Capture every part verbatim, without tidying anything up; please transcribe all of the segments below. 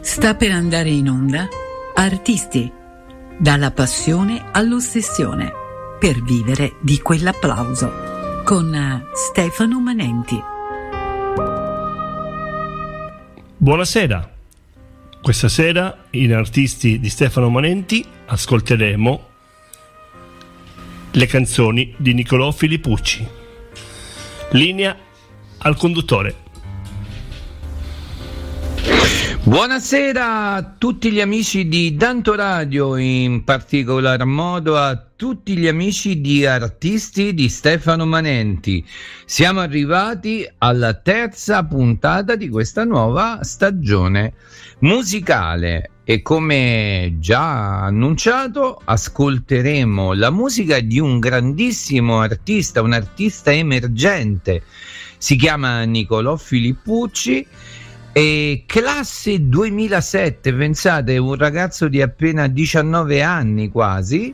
Sta per andare in onda Artisti, dalla passione all'ossessione, per vivere di quell'applauso, con Stefano Manenti. Buonasera. Questa sera in Artisti di Stefano Manenti ascolteremo le canzoni di Nicolò Filippucci. Linea al conduttore. Buonasera a tutti gli amici di Danto Radio, in particolar modo a tutti gli amici di Artisti di Stefano Manenti. Siamo arrivati alla terza puntata di questa nuova stagione musicale e, come già annunciato, ascolteremo la musica di un grandissimo artista, un artista emergente. Si chiama Nicolò Filippucci. E classe duemilasette, pensate, un ragazzo di appena diciannove anni quasi,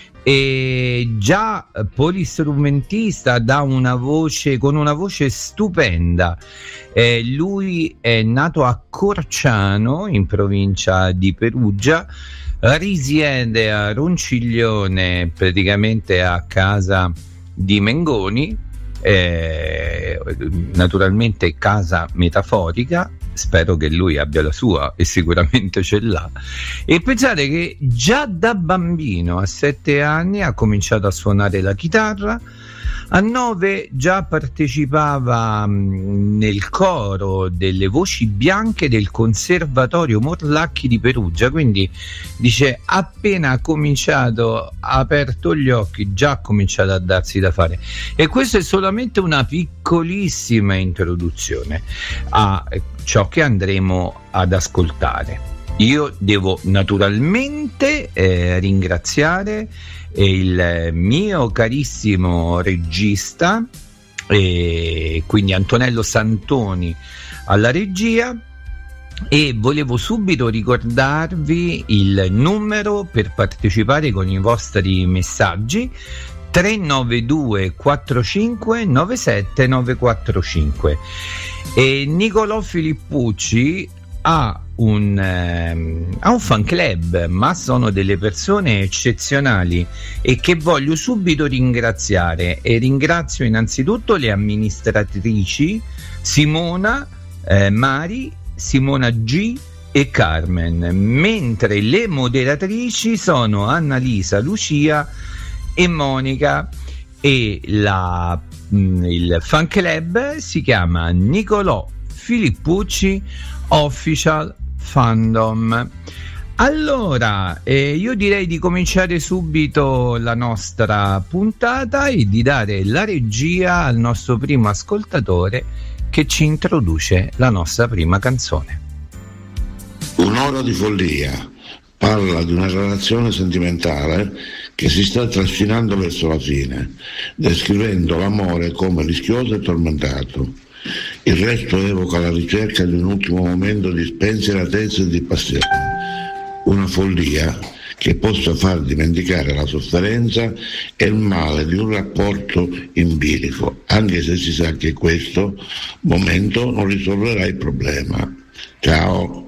e già polistrumentista, da una voce, con una voce stupenda. Eh, lui è nato a Corciano, in provincia di Perugia, risiede a Ronciglione, praticamente a casa di Mengoni, eh, naturalmente casa metaforica. Spero che lui abbia la sua, e sicuramente ce l'ha. E pensate che già da bambino, a sette anni, ha cominciato a suonare la chitarra. A nove già partecipava mh, nel coro delle voci bianche del Conservatorio Morlacchi di Perugia. Quindi dice, appena ha cominciato, ha aperto gli occhi, già ha cominciato a darsi da fare. E questa è solamente una piccolissima introduzione a ciò che andremo ad ascoltare. Io devo naturalmente eh, ringraziare il mio carissimo regista, e quindi Antonello Santoni alla regia, e volevo subito ricordarvi il numero per partecipare con i vostri messaggi: tre nove due quattro cinque nove sette nove quattro cinque. E Nicolò Filippucci ha un, ehm, ha un fan club, ma sono delle persone eccezionali e che voglio subito ringraziare. E ringrazio innanzitutto le amministratrici Simona, eh, Mari, Simona G e Carmen, mentre le moderatrici sono Annalisa, Lucia e Monica. E la, mh, il fan club si chiama Nicolò Filippucci Official Fandom. Allora, eh, io direi di cominciare subito la nostra puntata e di dare la regia al nostro primo ascoltatore, che ci introduce la nostra prima canzone. Un'ora di follia parla di una relazione sentimentale che si sta trascinando verso la fine, descrivendo l'amore come rischioso e tormentato. Il resto evoca la ricerca di un ultimo momento di spensieratezza e di passione, una follia che possa far dimenticare la sofferenza e il male di un rapporto in bilico, anche se si sa che questo momento non risolverà il problema. Ciao.